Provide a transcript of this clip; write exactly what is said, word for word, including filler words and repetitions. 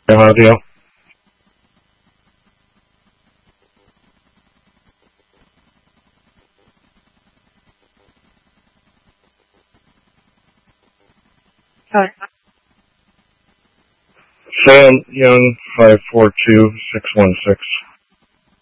audio. Hi. Sam Young, five four two, six one six.